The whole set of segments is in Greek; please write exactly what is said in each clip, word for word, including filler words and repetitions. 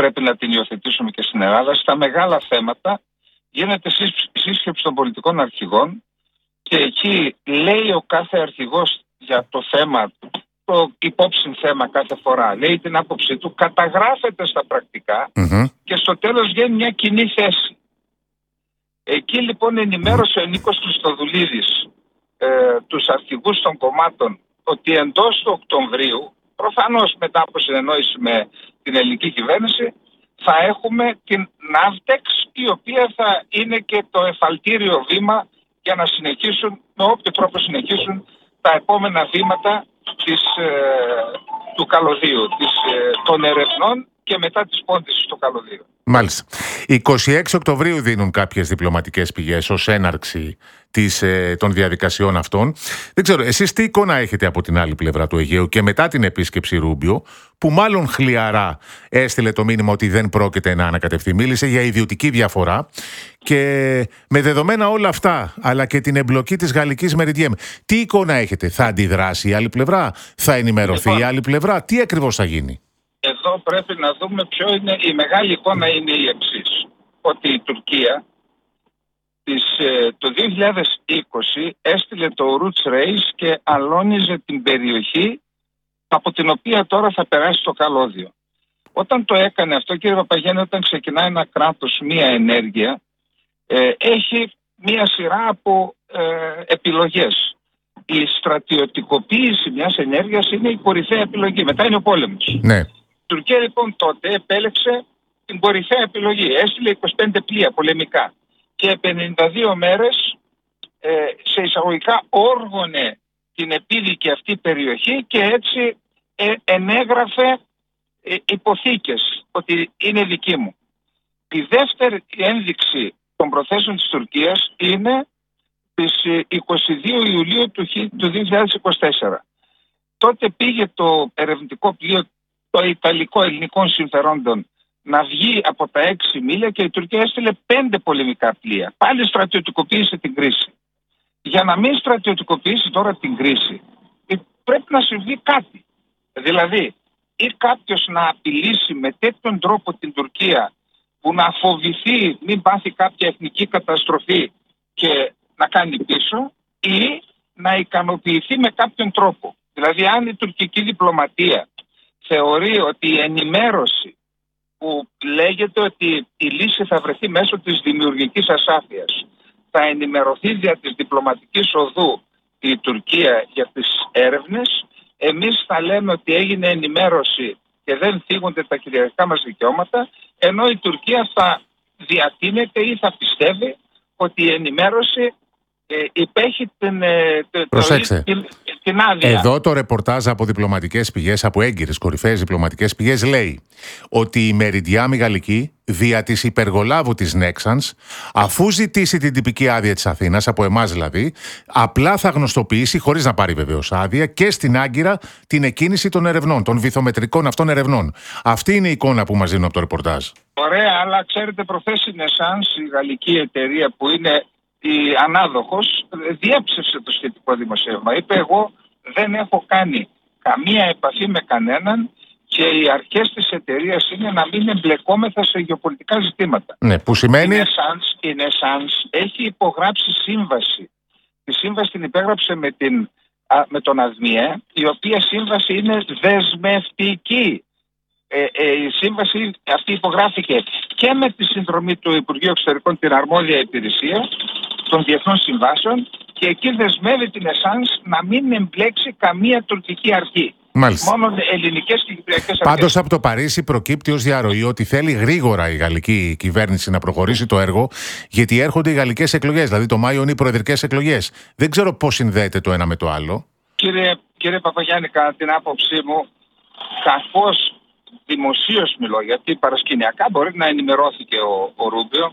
πρέπει να την υιοθετήσουμε και στην Ελλάδα. Στα μεγάλα θέματα γίνεται σύσκεψη των πολιτικών αρχηγών και εκεί λέει ο κάθε αρχηγός για το θέμα, το υπόψη θέμα κάθε φορά, λέει την άποψή του, καταγράφεται στα πρακτικά mm-hmm. και στο τέλος βγαίνει μια κοινή θέση. Εκεί λοιπόν ενημέρωσε ο Νίκος Χριστοδουλίδης ε, τους αρχηγούς των κομμάτων ότι εντός του Οκτωβρίου, προφανώς μετά από συνεννόηση με την ελληνική κυβέρνηση, θα έχουμε την Ναύτεξ, η οποία θα είναι και το εφαλτήριο βήμα για να συνεχίσουν, με όποιο τρόπο συνεχίσουν, τα επόμενα βήματα της, ε, του καλωδίου, της, ε, των ερευνών και μετά της πόντισης του καλωδίου. Μάλιστα. είκοσι έξι Οκτωβρίου δίνουν κάποιες διπλωματικές πηγές ως έναρξη της, ε, των διαδικασιών αυτών. Δεν ξέρω, εσείς τι εικόνα έχετε από την άλλη πλευρά του Αιγαίου και μετά την επίσκεψη Ρούμπιο, που μάλλον χλιαρά έστειλε το μήνυμα ότι δεν πρόκειται να ανακατευτεί. Μίλησε για ιδιωτική διαφορά και με δεδομένα όλα αυτά, αλλά και την εμπλοκή της γαλλικής Μεριντιέμ, τι εικόνα έχετε? Θα αντιδράσει η άλλη πλευρά? Θα ενημερωθεί λοιπόν η άλλη πλευρά? Τι ακριβώς θα γίνει? Εδώ πρέπει να δούμε ποιο είναι η μεγάλη εικόνα. Είναι η εξής, ότι η Τουρκία της, το δύο χιλιάδες είκοσι έστειλε το Roots Race και αλώνιζε την περιοχή από την οποία τώρα θα περάσει το καλώδιο. Όταν το έκανε αυτό, κύριε Παπαγέννη, όταν ξεκινάει ένα κράτος μία ενέργεια, ε, έχει μία σειρά από ε, επιλογές. Η στρατιωτικοποίηση μιας ενέργειας είναι η κορυφαία επιλογή. Μετά είναι ο πόλεμος. Ναι. Η Τουρκία λοιπόν τότε επέλεξε την κορυφαία επιλογή. Έστειλε είκοσι πέντε πλοία πολεμικά και πενήντα δύο μέρες ε, σε εισαγωγικά όργωνε την επίδικη αυτή περιοχή και έτσι ε, ενέγραφε ε, υποθήκες ότι είναι δική μου. Η δεύτερη ένδειξη των προθέσεων της Τουρκίας είναι της εικοστή δεύτερη Ιουλίου του δύο χιλιάδες είκοσι τέσσερα. Τότε πήγε το ερευνητικό πλοίο το Ιταλικό Ελληνικών Συμφερόντων να βγει από τα έξι μίλια και η Τουρκία έστειλε πέντε πολεμικά πλοία. Πάλι στρατιωτικοποίησε την κρίση. Για να μην στρατιωτικοποιήσει τώρα την κρίση, πρέπει να συμβεί κάτι. Δηλαδή, ή κάποιος να απειλήσει με τέτοιον τρόπο την Τουρκία που να φοβηθεί μην πάθει κάποια εθνική καταστροφή και να κάνει πίσω, ή να ικανοποιηθεί με κάποιον τρόπο. Δηλαδή, αν η τουρκική διπλωματία θεωρεί ότι η ενημέρωση που λέγεται ότι η λύση θα βρεθεί μέσω της δημιουργικής ασάφειας, θα ενημερωθεί δια της διπλωματικής οδού η Τουρκία για τις έρευνες, εμείς θα λέμε ότι έγινε ενημέρωση και δεν θίγονται τα κυριαρχικά μας δικαιώματα, ενώ η Τουρκία θα διατείνεται ή θα πιστεύει ότι η ενημέρωση ε, υπέχει την, ε, Προσέξτε. την, την άδεια. Εδώ το ρεπορτάζ από διπλωματικές πηγές, από έγκυρες κορυφαίες διπλωματικές πηγές, λέει ότι η Μεριντιάμ η γαλλική δια της υπεργολάβου της Νέξανς, αφού ζητήσει την τυπική άδεια της Αθήνας, από εμάς δηλαδή, απλά θα γνωστοποιήσει, χωρίς να πάρει βεβαίως άδεια, και στην Άγκυρα την εκκίνηση των ερευνών, των βυθομετρικών αυτών ερευνών. Αυτή είναι η εικόνα που μας δίνουν από το ρεπορτάζ. Ωραία, αλλά ξέρετε, προχθές η Νεσάνς, η γαλλική εταιρεία που είναι η ανάδοχος, διέψευσε το σχετικό δημοσίευμα. Είπε, εγώ δεν έχω κάνει καμία επαφή με κανέναν και οι αρχές της εταιρείας είναι να μην εμπλεκόμεθα σε γεωπολιτικά ζητήματα. Ναι, που σημαίνει... Η Νεσάνς έχει υπογράψει σύμβαση. Τη σύμβαση την υπέγραψε με, την, με τον ΑΔΜΙΕ, η οποία σύμβαση είναι δεσμευτική. Ε, ε, η σύμβαση αυτή υπογράφηκε και με τη συνδρομή του Υπουργείου Εξωτερικών, την αρμόδια υπηρεσία των διεθνών συμβάσεων, και εκεί δεσμεύει την Νεσάνς να μην εμπλέξει καμία τουρκική αρχή. Μάλιστα. Μόνο ελληνικές και κυπριακές αρχές. Πάντως από το Παρίσι προκύπτει ως διαρροή ότι θέλει γρήγορα η γαλλική κυβέρνηση να προχωρήσει το έργο, γιατί έρχονται οι γαλλικές εκλογές, δηλαδή το Μάιο είναι οι προεδρικές εκλογές. Δεν ξέρω πώς συνδέεται το ένα με το άλλο. Κύριε, κύριε Παπαγιάννη, κατά την άποψή μου, καθώς δημοσίως μιλώ, γιατί παρασκηνιακά μπορεί να ενημερώθηκε ο, ο Ρούμπιο,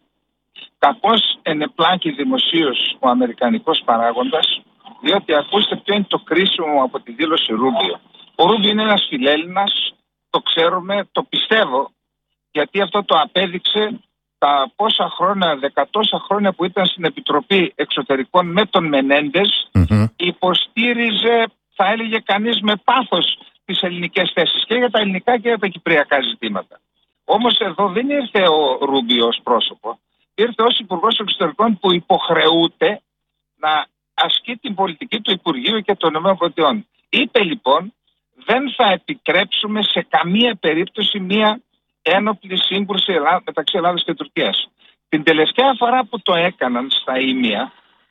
καθώς ενεπλάκει δημοσίως ο αμερικανικός παράγοντας, διότι ακούστε ποιο είναι το κρίσιμο από τη δήλωση Ρούμπιο. Ο Ρούμπιο είναι ένας φιλέλληνας, το ξέρουμε, το πιστεύω, γιατί αυτό το απέδειξε τα πόσα χρόνια, δεκατόσα χρόνια που ήταν στην Επιτροπή Εξωτερικών με τον Μενέντες, mm-hmm. υποστήριζε, θα έλεγε κανείς, με πάθος τις ελληνικές θέσεις και για τα ελληνικά και για τα κυπριακά ζητήματα. Όμως εδώ δεν ήρθε ο Ρούμπιο ως πρόσωπο. Ήρθε ως Υπουργός Εξωτερικών που υποχρεούται να ασκεί την πολιτική του Υπουργείου και των ΗΠΑ. Είπε λοιπόν, δεν θα επιτρέψουμε σε καμία περίπτωση μία ένοπλη σύγκρουση μεταξύ Ελλάδας και Τουρκίας. Την τελευταία φορά που το έκαναν στα Ήμια,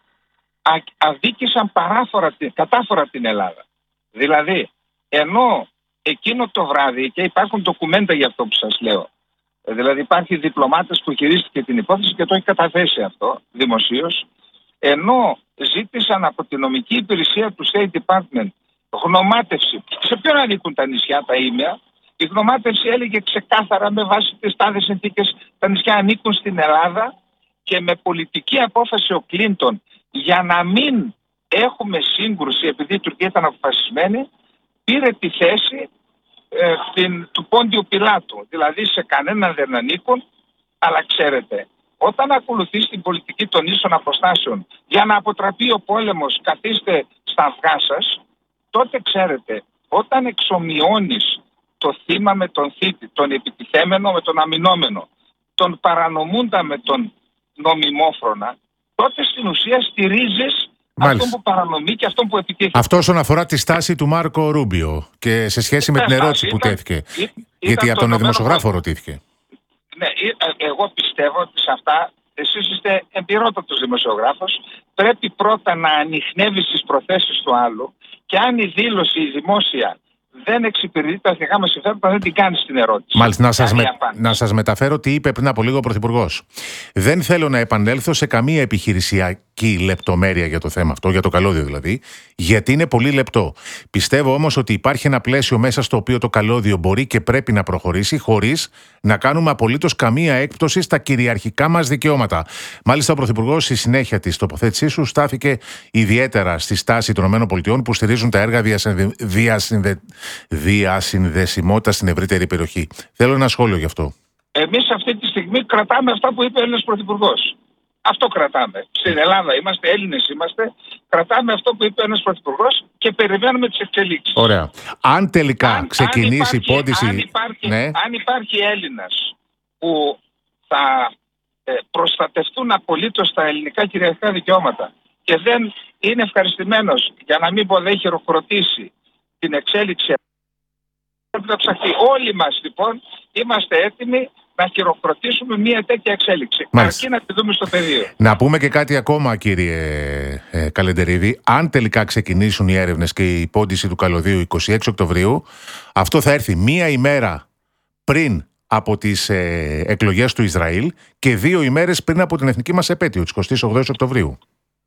αδίκησαν παράφορα, κατάφορα την Ελλάδα. Δηλαδή, ενώ εκείνο το βράδυ, και υπάρχουν ντοκουμέντα για αυτό που σας λέω, δηλαδή υπάρχει διπλωμάτες που χειρίστηκε την υπόθεση και το έχει καταθέσει αυτό δημοσίως, ενώ ζήτησαν από την νομική υπηρεσία του State Department γνωμάτευση. Σε ποιον ανήκουν τα νησιά, τα Ήμια? Η γνωμάτευση έλεγε ξεκάθαρα με βάση τις τάδες συνθήκες τα νησιά ανήκουν στην Ελλάδα, και με πολιτική απόφαση ο Κλίντον, για να μην έχουμε σύγκρουση επειδή η Τουρκία ήταν αποφασισμένη, πήρε τη θέση ε, την, του Πόντιου Πιλάτου. Δηλαδή σε κανέναν δεν ανήκουν, αλλά ξέρετε, όταν ακολουθείς την πολιτική των ίσων αποστάσεων για να αποτραπεί ο πόλεμος, καθίστε στα αυγά σας, τότε ξέρετε, όταν εξομοιώνεις το θύμα με τον θήτη, τον επιτιθέμενο με τον αμυνόμενο, τον παρανομούντα με τον νομιμόφρονα, τότε στην ουσία στηρίζεις αυτόν που παρανομεί και αυτόν που επιτίθεται. Αυτό όσον αφορά τη στάση του Μάρκο Ρούμπιο και σε σχέση με την ερώτηση που τέθηκε. Ήταν, γιατί από τον δημοσιογράφο ρωτήθηκε. Ναι, εγώ πιστεύω ότι σε αυτά, εσείς είστε εμπειρότατος δημοσιογράφος, πρέπει πρώτα να ανιχνεύεις τις προθέσεις του άλλου, και αν η δήλωση, η δημόσια, δεν εξυπηρετεί τα εθνικά μας συμφέροντα, δεν την κάνει την ερώτηση. Μάλιστα, να σας, με, να σας μεταφέρω τι είπε πριν από λίγο ο Πρωθυπουργός. Δεν θέλω να επανέλθω σε καμία επιχειρησιακή λεπτομέρεια για το θέμα αυτό, για το καλώδιο δηλαδή, γιατί είναι πολύ λεπτό. Πιστεύω όμως ότι υπάρχει ένα πλαίσιο μέσα στο οποίο το καλώδιο μπορεί και πρέπει να προχωρήσει, χωρίς να κάνουμε απολύτως καμία έκπτωση στα κυριαρχικά μας δικαιώματα. Μάλιστα, ο Πρωθυπουργός στη συνέχεια της τοποθέτησής του στάθηκε ιδιαίτερα στη στάση των ΗΠΑ που στηρίζουν τα έργα διασυνδε... διασυνδε... διασυνδεσιμότητα στην ευρύτερη περιοχή. Θέλω ένα σχόλιο γι' αυτό. Εμείς αυτή τη στιγμή κρατάμε αυτά που είπε ο Έλληνας Πρωθυπουργός. Αυτό κρατάμε. Στην Ελλάδα είμαστε, Έλληνες είμαστε, κρατάμε αυτό που είπε ένας Πρωθυπουργός και περιμένουμε τις εξελίξεις. Ωραία. Αν τελικά αν, ξεκινήσει η υπόθεση. Αν υπάρχει, ναι. αν υπάρχει Έλληνας που θα ε, προστατευτούν απολύτως τα ελληνικά κυριαρχικά δικαιώματα και δεν είναι ευχαριστημένος, για να μην πω δεν χειροκροτήσει την εξέλιξη, πρέπει να ψαχθεί. Όλοι μας λοιπόν είμαστε έτοιμοι να χειροκροτήσουμε μια τέτοια εξέλιξη. Μάλιστα. Αρκεί να τη δούμε στο πεδίο. Να πούμε και κάτι ακόμα, κύριε ε, Καλεντερίδη. Αν τελικά ξεκινήσουν οι έρευνες και η πόντιση του καλωδίου εικοστή έκτη Οκτωβρίου, αυτό θα έρθει μία ημέρα πριν από τις ε, εκλογές του Ισραήλ και δύο ημέρες πριν από την εθνική μας επέτειο, της εικοστής όγδοης Οκτωβρίου.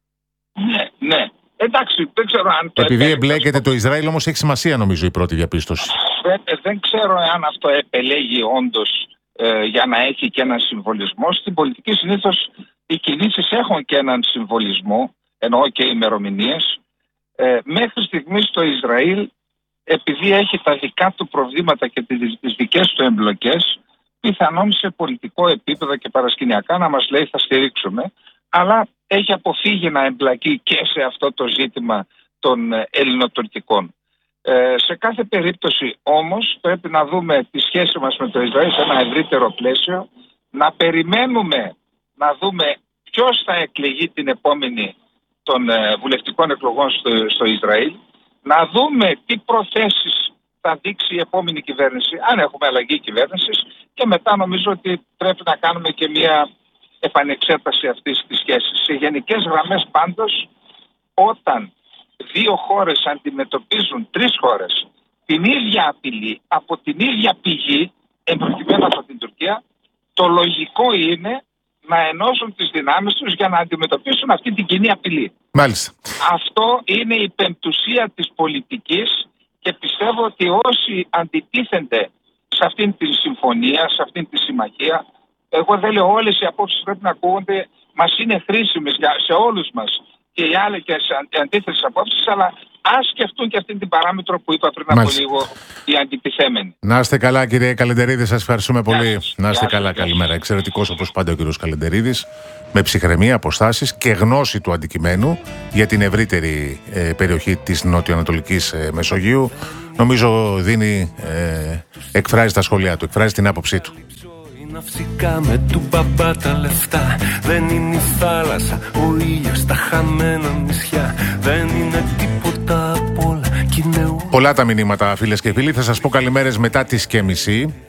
Ναι, ναι. Εντάξει, δεν ξέρω αν το Επειδή εμπλέκεται το Ισραήλ, όμως έχει σημασία νομίζω η πρώτη διαπίστωση. Δεν, δεν ξέρω αν αυτό επελέγει όντως ε, για να έχει και έναν συμβολισμό. Στην πολιτική συνήθως οι κινήσεις έχουν και έναν συμβολισμό, εννοώ και ημερομηνίες. Ε, μέχρι στιγμής το Ισραήλ, επειδή έχει τα δικά του προβλήματα και τις δικές του εμπλοκές, πιθανόν σε πολιτικό επίπεδο και παρασκηνιακά να μας λέει θα στηρίξουμε, αλλά έχει αποφύγει να εμπλακεί και σε αυτό το ζήτημα των ελληνοτουρκικών. Ε, σε κάθε περίπτωση όμως πρέπει να δούμε τη σχέση μας με το Ισραήλ σε ένα ευρύτερο πλαίσιο, να περιμένουμε να δούμε ποιος θα εκλεγεί την επόμενη των ε, βουλευτικών εκλογών στο, στο Ισραήλ, να δούμε τι προθέσεις θα δείξει η επόμενη κυβέρνηση, αν έχουμε αλλαγή κυβέρνησης, και μετά νομίζω ότι πρέπει να κάνουμε και μια επανεξέταση αυτής της σχέσης. Σε γενικές γραμμές πάντως, όταν δύο χώρες αντιμετωπίζουν τρεις χώρες την ίδια απειλή από την ίδια πηγή, εμπροκειμένου από την Τουρκία, το λογικό είναι να ενώσουν τις δυνάμεις τους για να αντιμετωπίσουν αυτή την κοινή απειλή. Μάλιστα. Αυτό είναι η πεμπτουσία της πολιτικής και πιστεύω ότι όσοι αντιτίθενται σε αυτήν τη συμφωνία, σε αυτήν τη συμμαχία, εγώ δεν λέω όλες οι απόψεις πρέπει να ακούγονται, μας είναι χρήσιμες σε όλους μας και οι άλλοι και σε αντίθετες απόψεις, αλλά ας σκεφτούν και αυτή την παράμετρο που είπα πριν Μάλιστα. από λίγο οι αντιτιθέμενοι. Να είστε καλά, κύριε Καλεντερίδη, σας ευχαριστούμε πολύ. Γεια, να είστε καλά, καλημέρα. Εξαιρετικός όπως πάντα ο κύριος Καλεντερίδης, με ψυχραιμία, αποστάσεις και γνώση του αντικειμένου για την ευρύτερη ε, περιοχή της νοτιοανατολικής ε, Μεσογείου. νομίζω δίνει, ε, εκφράζει τα σχόλιά του, εκφράζει την άποψή του. Ναυσικά με του μπαμπά τα λεφτά. Δεν είναι η θάλασσα, ο ήλιος, τα χαμένα νησιά. Δεν είναι τίποτα απ' όλα. Πολλά τα μηνύματα, φίλες και φίλοι. Θα σας πω καλημέρες μετά τις και μισή.